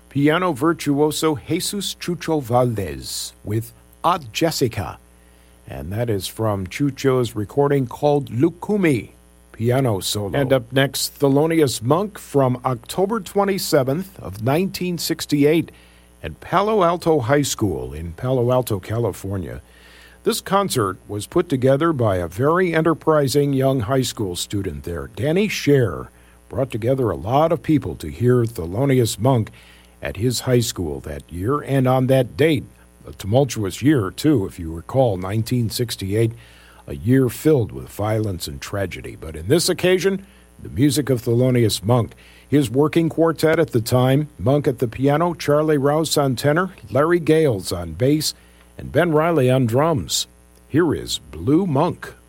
piano virtuoso Jesus Chucho Valdez with Odd Jessica. And that is from Chucho's recording called Lukumi, piano solo. And up next, Thelonious Monk from October 27th of 1968 at Palo Alto High School in Palo Alto, California. This concert was put together by a very enterprising young high school student there. Danny Scher brought together a lot of people to hear Thelonious Monk at his high school that year, and on that date, a tumultuous year, too, if you recall, 1968, a year filled with violence and tragedy. But in this occasion, the music of Thelonious Monk. His working quartet at the time, Monk at the piano, Charlie Rouse on tenor, Larry Gales on bass, and Ben Riley on drums. Here is Blue Monk.